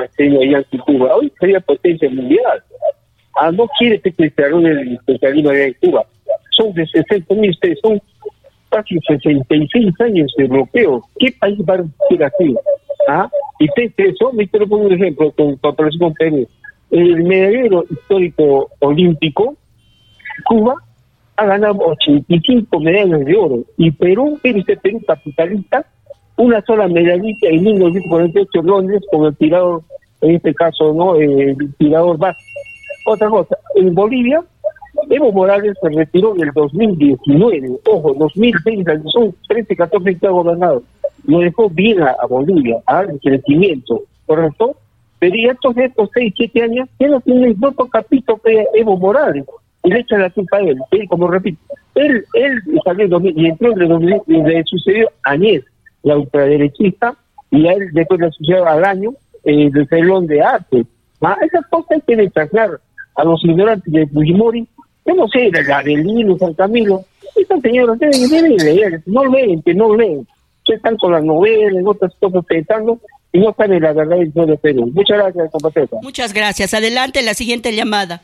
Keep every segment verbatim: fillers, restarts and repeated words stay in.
sería Yankee Cuba. Hoy sería potencia mundial. Ah, no quiere que se desarrolle el especialismo allá en Cuba. Son de sesenta mil, son casi sesenta y seis años europeos. ¿Qué país va a ser así? ¿Ah? Y pese eso, me quiero poner un ejemplo con comparación con Perú. El medallero histórico olímpico, Cuba, ha ganado ochenta y cinco medallas de oro. Y Perú, este Perú capitalista, una sola medallita en mil novecientos cuarenta y ocho en Londres con el tirador, en este caso, ¿no? El tirador base. Otra cosa, en Bolivia, Evo Morales se retiró en el dos mil diecinueve, ojo, dos mil veinte, son trece, catorce que ha gobernado. Lo dejó bien a, a Bolivia, al crecimiento, ¿correcto? Pero ya estos, estos seis, siete años, ya no tiene el voto capito que Evo Morales, y le echan la culpa a él, él, como repito, él, él salió en dos mil, y entró en el dos mil, y le sucedió a Añez, la ultraderechista, y a él después le sucedió al año, eh, del telón de arte. ¿Ah? Esas cosas hay que destacar a los ignorantes de Fujimori. Yo no sé, la de Lino, San Camilo, estas señoras deben, deben leer, no leen, que no leen, que están con las novelas, en otras cosas pensando, y no saben la verdad del pueblo de Perú. Muchas gracias, compatriota. Muchas gracias. Adelante, la siguiente llamada.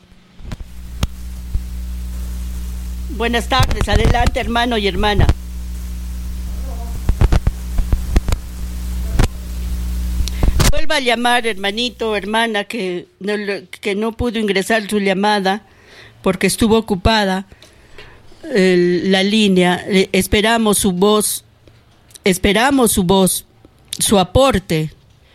Buenas tardes, adelante, hermano y hermana. Vuelva a llamar, hermanito, hermana, que no, que no pudo ingresar su llamada porque estuvo ocupada eh, la línea. Eh, esperamos su voz, esperamos su voz, su aporte,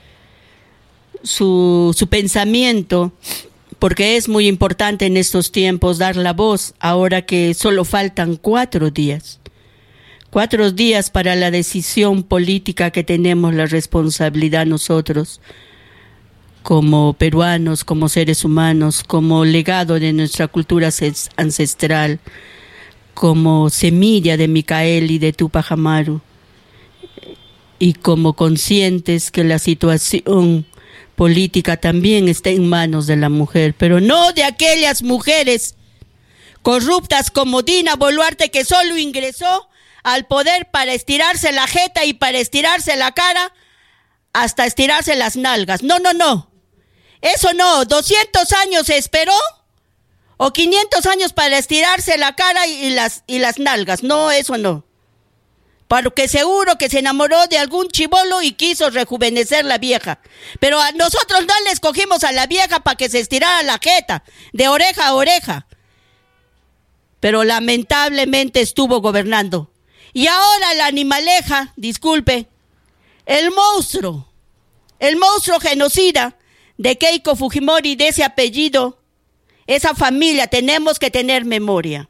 su, su pensamiento, porque es muy importante en estos tiempos dar la voz, ahora que solo faltan cuatro días. Cuatro días para la decisión política que tenemos la responsabilidad nosotros, como peruanos, como seres humanos, como legado de nuestra cultura ancestral, como semilla de Micael y de Tupac Amaru, y como conscientes que la situación política también está en manos de la mujer, pero no de aquellas mujeres corruptas como Dina Boluarte, que solo ingresó al poder para estirarse la jeta y para estirarse la cara hasta estirarse las nalgas. No, no, no. Eso no. doscientos años se esperó o quinientos años para estirarse la cara y las, y las nalgas. No, eso no. Porque seguro que se enamoró de algún chibolo y quiso rejuvenecer la vieja. Pero a nosotros no le escogimos a la vieja para que se estirara la jeta, de oreja a oreja. Pero lamentablemente estuvo gobernando. Y ahora la animaleja, disculpe, el monstruo, el monstruo genocida de Keiko Fujimori, de ese apellido, esa familia, tenemos que tener memoria.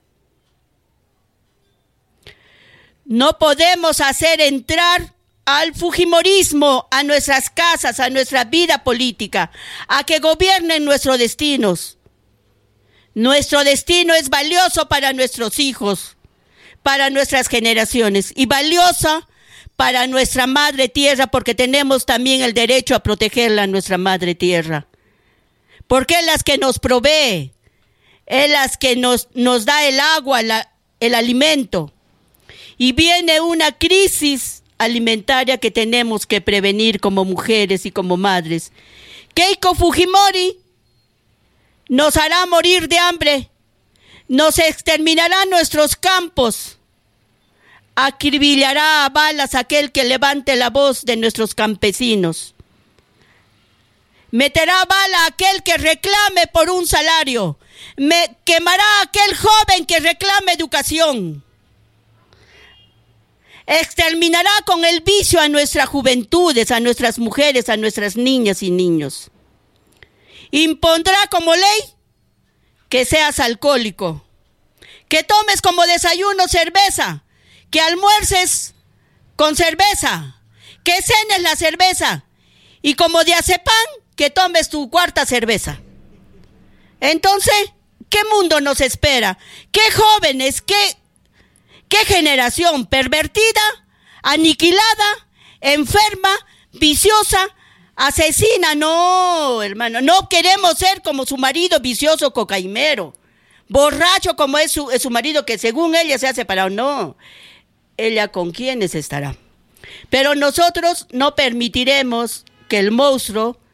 No podemos hacer entrar al fujimorismo a nuestras casas, a nuestra vida política, a que gobiernen nuestros destinos. Nuestro destino es valioso para nuestros hijos, para nuestras generaciones, y valiosa para nuestra madre tierra, porque tenemos también el derecho a protegerla, nuestra madre tierra. Porque es la que nos provee, es la que nos, nos da el agua, la, el alimento. Y viene una crisis alimentaria que tenemos que prevenir como mujeres y como madres. Keiko Fujimori nos hará morir de hambre, nos exterminará nuestros campos, acribillará a balas a aquel que levante la voz de nuestros campesinos, meterá bala a aquel que reclame por un salario, me quemará a aquel joven que reclame educación, exterminará con el vicio a nuestras juventudes, a nuestras mujeres, a nuestras niñas y niños. Impondrá como ley que seas alcohólico, que tomes como desayuno cerveza, que almuerces con cerveza, que cenes la cerveza y como diazepam, que tomes tu cuarta cerveza. Entonces, ¿qué mundo nos espera? ¿Qué jóvenes, qué, qué generación pervertida, aniquilada, enferma, viciosa, asesina? No, hermano, no queremos ser como su marido vicioso cocainero, borracho como es su, es su marido, que según ella se ha separado. No, ella con quiénes estará. Pero nosotros no permitiremos que el monstruo